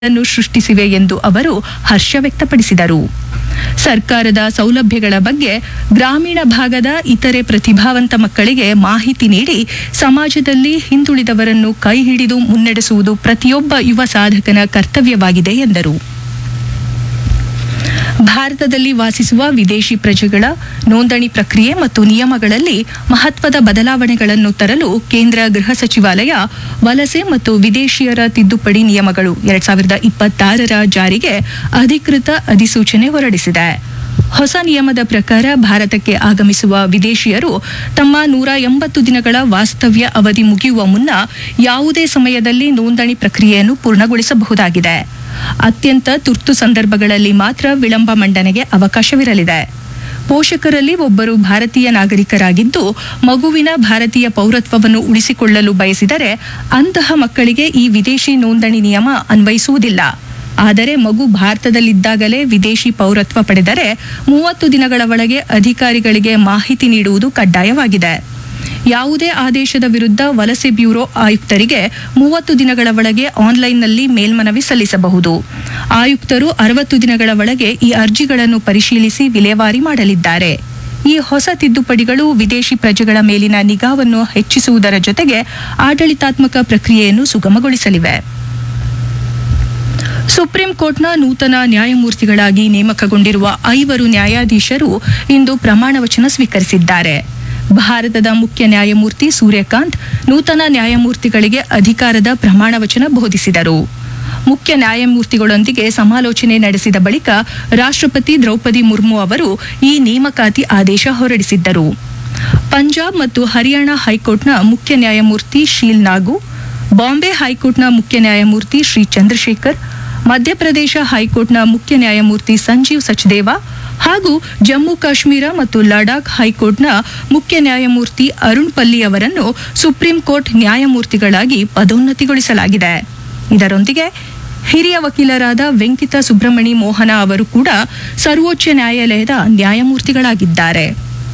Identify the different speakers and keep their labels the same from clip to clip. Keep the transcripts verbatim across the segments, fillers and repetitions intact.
Speaker 1: ಅನ್ನು ಸೃಷ್ಟಿಸಿವೆ ಎಂದು ಅವರು ಹರ್ಷ ವ್ಯಕ್ತಪಡಿಸಿದರು. ಸರ್ಕಾರದ ಸೌಲಭ್ಯಗಳ ಬಗ್ಗೆ ಗ್ರಾಮೀಣ ಭಾಗದ ಇತರೆ ಪ್ರತಿಭಾವಂತ ಮಕ್ಕಳಿಗೆ ಮಾಹಿತಿ ನೀಡಿ ಸಮಾಜದಲ್ಲಿ ಹಿಂದುಳಿದವರನ್ನು ಕೈ ಹಿಡಿದು ಮುನ್ನಡೆಸುವುದು ಪ್ರತಿಯೊಬ್ಬ ಯುವ ಸಾಧಕನ ಕರ್ತವ್ಯವಾಗಿದೆ ಎಂದರು. ಭಾರತದಲ್ಲಿ ವಾಸಿಸುವ ವಿದೇಶಿ ಪ್ರಜೆಗಳ ನೋಂದಣಿ ಪ್ರಕ್ರಿಯೆ ಮತ್ತು ನಿಯಮಗಳಲ್ಲಿ ಮಹತ್ವದ ಬದಲಾವಣೆಗಳನ್ನು ತರಲು ಕೇಂದ್ರ ಗೃಹ ಸಚಿವಾಲಯ ವಲಸೆ ಮತ್ತು ವಿದೇಶಿಯರ ತಿದ್ದುಪಡಿ ನಿಯಮಗಳು ಎರಡ್ ಸಾವಿರದ ಇಪ್ಪತ್ತಾರರ ಜಾರಿಗೆ ಅಧಿಕೃತ ಅಧಿಸೂಚನೆ ಹೊರಡಿಸಿದೆ. ಹೊಸ ನಿಯಮದ ಪ್ರಕಾರ ಭಾರತಕ್ಕೆ ಆಗಮಿಸುವ ವಿದೇಶಿಯರು ತಮ್ಮ ನೂರ ಎಂಬತ್ತು ದಿನಗಳ ವಾಸ್ತವ್ಯ ಅವಧಿ ಮುಗಿಯುವ ಮುನ್ನ ಯಾವುದೇ ಸಮಯದಲ್ಲಿ ನೋಂದಣಿ ಪ್ರಕ್ರಿಯೆಯನ್ನು ಪೂರ್ಣಗೊಳಿಸಬಹುದಾಗಿದೆ. ಅತ್ಯಂತ ತುರ್ತು ಸಂದರ್ಭಗಳಲ್ಲಿ ಮಾತ್ರ ವಿಳಂಬ ಮಂಡನೆಗೆ ಅವಕಾಶವಿರಲಿದೆ. ಪೋಷಕರಲ್ಲಿ ಒಬ್ಬರು ಭಾರತೀಯ ನಾಗರಿಕರಾಗಿದ್ದು ಮಗುವಿನ ಭಾರತೀಯ ಪೌರತ್ವವನ್ನು ಉಳಿಸಿಕೊಳ್ಳಲು ಬಯಸಿದರೆ ಅಂತಹ ಮಕ್ಕಳಿಗೆ ಈ ವಿದೇಶಿ ನೋಂದಣಿ ನಿಯಮ ಅನ್ವಯಿಸುವುದಿಲ್ಲ. ಆದರೆ ಮಗು ಭಾರತದಲ್ಲಿದ್ದಾಗಲೇ ವಿದೇಶಿ ಪೌರತ್ವ ಪಡೆದರೆ ಮೂವತ್ತು ದಿನಗಳ ಒಳಗೆ ಅಧಿಕಾರಿಗಳಿಗೆ ಮಾಹಿತಿ ನೀಡುವುದು ಕಡ್ಡಾಯವಾಗಿದೆ. ಯಾವುದೇ ಆದೇಶದ ವಿರುದ್ಧ ವಲಸೆ ಬ್ಯೂರೋ ಆಯುಕ್ತರಿಗೆ ಮೂವತ್ತು ದಿನಗಳ ಒಳಗೆ ಆನ್ಲೈನ್ನಲ್ಲಿ ಮೇಲ್ಮನವಿ ಸಲ್ಲಿಸಬಹುದು. ಆಯುಕ್ತರು ಅರವತ್ತು ದಿನಗಳ ಒಳಗೆ ಈ ಅರ್ಜಿಗಳನ್ನು ಪರಿಶೀಲಿಸಿ ವಿಲೇವಾರಿ ಮಾಡಲಿದ್ದಾರೆ. ಈ ಹೊಸ ತಿದ್ದುಪಡಿಗಳು ವಿದೇಶಿ ಪ್ರಜೆಗಳ ಮೇಲಿನ ನಿಗಾವನ್ನು ಹೆಚ್ಚಿಸುವುದರ ಜೊತೆಗೆ ಆಡಳಿತಾತ್ಮಕ ಪ್ರಕ್ರಿಯೆಯನ್ನು ಸುಗಮಗೊಳಿಸಲಿವೆ. ಸುಪ್ರೀಂ ಕೋರ್ಟ್ನ ನೂತನ ನ್ಯಾಯಮೂರ್ತಿಗಳಾಗಿ ನೇಮಕಗೊಂಡಿರುವ ಐವರು ನ್ಯಾಯಾಧೀಶರು ಇಂದು ಪ್ರಮಾಣ ವಚನ ಸ್ವೀಕರಿಸಿದ್ದಾರೆ. ಭಾರತದ ಮುಖ್ಯ ನ್ಯಾಯಮೂರ್ತಿ ಸೂರ್ಯಕಾಂತ್ ನೂತನ ನ್ಯಾಯಮೂರ್ತಿಗಳಿಗೆ ಅಧಿಕಾರದ ಪ್ರಮಾಣ ವಚನ ಬೋಧಿಸಿದರು. ಮುಖ್ಯ ನ್ಯಾಯಮೂರ್ತಿಗಳೊಂದಿಗೆ ಸಮಾಲೋಚನೆ ನಡೆಸಿದ ಬಳಿಕ ರಾಷ್ಟ್ರಪತಿ ದ್ರೌಪದಿ ಮುರ್ಮು ಅವರು ಈ ನೇಮಕಾತಿ ಆದೇಶ ಹೊರಡಿಸಿದ್ದರು. ಪಂಜಾಬ್ ಮತ್ತು ಹರಿಯಾಣ ಹೈಕೋರ್ಟ್ನ ಮುಖ್ಯ ನ್ಯಾಯಮೂರ್ತಿ ಶೀಲ್ ನಾಗು, ಬಾಂಬೆ ಹೈಕೋರ್ಟ್ನ ಮುಖ್ಯ ನ್ಯಾಯಮೂರ್ತಿ ಶ್ರೀ ಚಂದ್ರಶೇಖರ್, ಮಧ್ಯಪ್ರದೇಶ ಹೈಕೋರ್ಟ್ನ ಮುಖ್ಯ ನ್ಯಾಯಮೂರ್ತಿ ಸಂಜೀವ್ ಸಚ್ದೇವಾ ಹಾಗೂ ಜಮ್ಮು ಕಾಶ್ಮೀರ ಮತ್ತು ಲಡಾಖ್ ಹೈಕೋರ್ಟ್ನ ಮುಖ್ಯ ನ್ಯಾಯಮೂರ್ತಿ ಅರುಣ್ ಪಲ್ಲಿ ಅವರನ್ನು ಸುಪ್ರೀಂ ಕೋರ್ಟ್ ನ್ಯಾಯಮೂರ್ತಿಗಳಾಗಿ ಪದೋನ್ನತಿಗೊಳಿಸಲಾಗಿದೆ. ಇದರೊಂದಿಗೆ ಹಿರಿಯ ವಕೀಲರಾದ ವೆಂಕಿತ ಸುಬ್ರಮಣಿ ಮೋಹನ ಅವರು ಕೂಡ ಸರ್ವೋಚ್ಚ ನ್ಯಾಯಾಲಯದ ನ್ಯಾಯಮೂರ್ತಿಗಳಾಗಿದ್ದಾರೆ.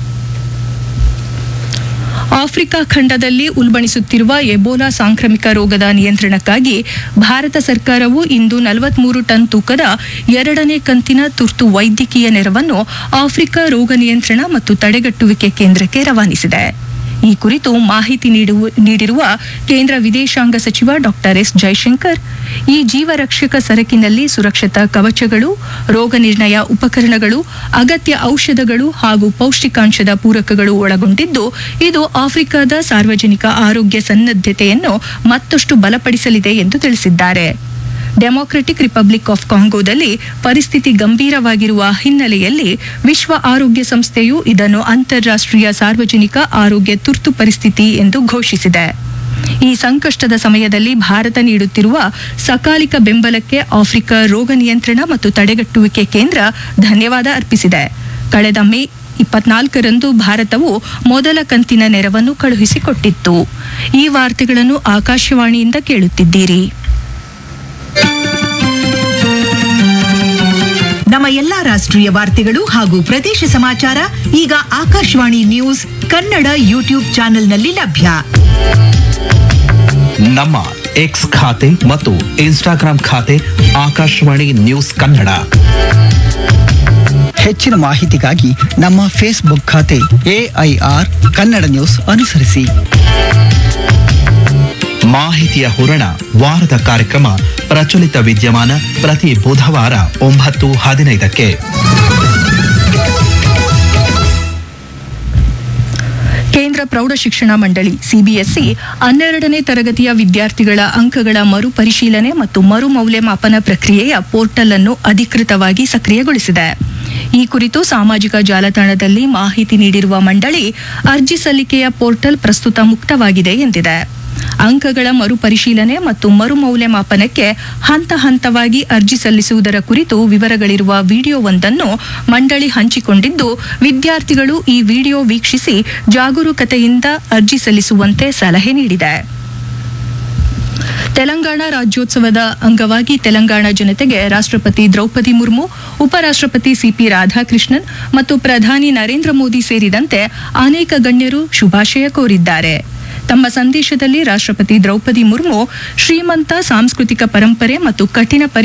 Speaker 1: ಆಫ್ರಿಕಾ ಖಂಡದಲ್ಲಿ ಉಲ್ಬಣಿಸುತ್ತಿರುವ ಎಬೋಲಾ ಸಾಂಕ್ರಾಮಿಕ ರೋಗದ ನಿಯಂತ್ರಣಕ್ಕಾಗಿ ಭಾರತ ಸರ್ಕಾರವು ಇಂದು ನಲವತ್ಮೂರು ಟನ್ ತೂಕದ ಎರಡನೇ ಕಂತಿನ ತುರ್ತು ವೈದ್ಯಕೀಯ ನೆರವನ್ನು ಆಫ್ರಿಕಾ ರೋಗ ನಿಯಂತ್ರಣ ಮತ್ತು ತಡೆಗಟ್ಟುವಿಕೆ ಕೇಂದ್ರಕ್ಕೆ ರವಾನಿಸಿದೆ. ಈ ಕುರಿತು ಮಾಹಿತಿ ನೀಡಿರುವ ಕೇಂದ್ರ ವಿದೇಶಾಂಗ ಸಚಿವ ಡಾಕ್ಟರ್ ಎಸ್ ಜೈಶಂಕರ್, ಈ ಜೀವರಕ್ಷಕ ಸರಕಿನಲ್ಲಿ ಸುರಕ್ಷತಾ ಕವಚಗಳು, ರೋಗ ನಿರ್ಣಯ ಉಪಕರಣಗಳು, ಅಗತ್ಯ ಔಷಧಗಳು ಹಾಗೂ ಪೌಷ್ಟಿಕಾಂಶದ ಪೂರಕಗಳು ಒಳಗೊಂಡಿದ್ದು ಇದು ಆಫ್ರಿಕಾದ ಸಾರ್ವಜನಿಕ ಆರೋಗ್ಯ ಸನ್ನದ್ಧತೆಯನ್ನು ಮತ್ತಷ್ಟು ಬಲಪಡಿಸಲಿದೆ ಎಂದು ತಿಳಿಸಿದ್ದಾರೆ. ಡೆಮಾಕ್ರೆಟಿಕ್ ರಿಪಬ್ಲಿಕ್ ಆಫ್ ಕಾಂಗೋದಲ್ಲಿ ಪರಿಸ್ಥಿತಿ ಗಂಭೀರವಾಗಿರುವ ಹಿನ್ನೆಲೆಯಲ್ಲಿ ವಿಶ್ವ ಆರೋಗ್ಯ ಸಂಸ್ಥೆಯು ಇದನ್ನು ಅಂತಾರಾಷ್ಟ್ರೀಯ ಸಾರ್ವಜನಿಕ ಆರೋಗ್ಯ ತುರ್ತು ಪರಿಸ್ಥಿತಿ ಎಂದು ಘೋಷಿಸಿದೆ. ಈ ಸಂಕಷ್ಟದ ಸಮಯದಲ್ಲಿ ಭಾರತ ನೀಡುತ್ತಿರುವ ಸಕಾಲಿಕ ಬೆಂಬಲಕ್ಕೆ ಆಫ್ರಿಕಾ ರೋಗ ನಿಯಂತ್ರಣ ಮತ್ತು ತಡೆಗಟ್ಟುವಿಕೆ ಕೇಂದ್ರ ಧನ್ಯವಾದ ಅರ್ಪಿಸಿದೆ. ಕಳೆದ ಮೇ ಇಪ್ಪತ್ನಾಲ್ಕರಂದು ಭಾರತವು ಮೊದಲ ಕಂತಿನ ನೆರವನ್ನು ಕಳುಹಿಸಿಕೊಟ್ಟಿತ್ತು. ಈ ವಾರ್ತೆಗಳನ್ನು ಆಕಾಶವಾಣಿಯಿಂದ ಕೇಳುತ್ತಿದ್ದೀರಿ.
Speaker 2: ನಮ್ಮ ಎಲ್ಲಾ ರಾಷ್ಟ್ರೀಯ ವಾರ್ತೆಗಳು ಹಾಗೂ ಪ್ರದೇಶ ಸಮಾಚಾರ ಈಗ ಆಕಾಶವಾಣಿ ನ್ಯೂಸ್ ಕನ್ನಡ ಯೂಟ್ಯೂಬ್ ಚಾನೆಲ್ನಲ್ಲಿ ಲಭ್ಯ.
Speaker 3: ನಮ್ಮ ಎಕ್ಸ್ ಖಾತೆ ಮತ್ತು ಇನ್ಸ್ಟಾಗ್ರಾಂ ಖಾತೆ ಆಕಾಶವಾಣಿ ನ್ಯೂಸ್ ಕನ್ನಡ.
Speaker 4: ಹೆಚ್ಚಿನ ಮಾಹಿತಿಗಾಗಿ ನಮ್ಮ ಫೇಸ್ಬುಕ್ ಖಾತೆ ಎಐಆರ್ ಕನ್ನಡ ನ್ಯೂಸ್ ಅನುಸರಿಸಿ.
Speaker 3: ಮಾಹಿತಿಯ ಹೂರಣ ವಾರದ ಕಾರ್ಯಕ್ರಮ ಪ್ರಚಲಿತ ವಿದ್ಯಮಾನ ಪ್ರತಿ ಬುಧವಾರ ಒಂಬತ್ತು ಹದಿನೈದಕ್ಕೆ.
Speaker 1: ಕೇಂದ್ರ ಪ್ರೌಢಶಿಕ್ಷಣ ಮಂಡಳಿ ಸಿಬಿಎಸ್ಇ ಹನ್ನೆರಡನೇ ತರಗತಿಯ ವಿದ್ಯಾರ್ಥಿಗಳ ಅಂಕಗಳ ಮರುಪರಿಶೀಲನೆ ಮತ್ತು ಮರು ಮೌಲ್ಯಮಾಪನ ಪ್ರಕ್ರಿಯೆಯ ಪೋರ್ಟಲ್ ಅನ್ನು ಅಧಿಕೃತವಾಗಿ ಸಕ್ರಿಯಗೊಳಿಸಿದೆ. ಈ ಕುರಿತು ಸಾಮಾಜಿಕ ಜಾಲತಾಣದಲ್ಲಿ ಮಾಹಿತಿ ನೀಡಿರುವ ಮಂಡಳಿ, ಅರ್ಜಿ ಸಲ್ಲಿಕೆಯ ಪೋರ್ಟಲ್ ಪ್ರಸ್ತುತ ಮುಕ್ತವಾಗಿದೆ ಎಂದಿದೆ. ಅಂಕಗಳ ಮರುಪರಿಶೀಲನೆ ಮತ್ತು ಮರು ಮೌಲ್ಯಮಾಪನಕ್ಕೆ ಹಂತ ಹಂತವಾಗಿ ಅರ್ಜಿ ಸಲ್ಲಿಸುವುದರ ಕುರಿತು ವಿವರಗಳಿರುವ ವಿಡಿಯೋವೊಂದನ್ನು ಮಂಡಳಿ ಹಂಚಿಕೊಂಡಿದ್ದು, ವಿದ್ಯಾರ್ಥಿಗಳು ಈ ವಿಡಿಯೋ ವೀಕ್ಷಿಸಿ ಜಾಗರೂಕತೆಯಿಂದ ಅರ್ಜಿ ಸಲ್ಲಿಸುವಂತೆ ಸಲಹೆ ನೀಡಿದೆ. ತೆಲಂಗಾಣ ರಾಜ್ಯೋತ್ಸವದ ಅಂಗವಾಗಿ ತೆಲಂಗಾಣ ಜನತೆಗೆ ರಾಷ್ಟ್ರಪತಿ ದ್ರೌಪದಿ ಮುರ್ಮು, ಉಪರಾಷ್ಟ್ರಪತಿ ಸಿಪಿ ರಾಧಾಕೃಷ್ಣನ್ ಮತ್ತು ಪ್ರಧಾನಿ ನರೇಂದ್ರ ಮೋದಿ ಸೇರಿದಂತೆ ಅನೇಕ ಗಣ್ಯರು ಶುಭಾಶಯ ಕೋರಿದ್ದಾರೆ. ತಮ್ಮ ಸಂದೇಶದಲ್ಲಿ ರಾಷ್ಟ್ರಪತಿ ದ್ರೌಪದಿ ಮುರ್ಮು ಶ್ರೀಮಂತ ಸಾಂಸ್ಕೃತಿಕ ಪರಂಪರೆ ಮತ್ತು ಕಠಿಣ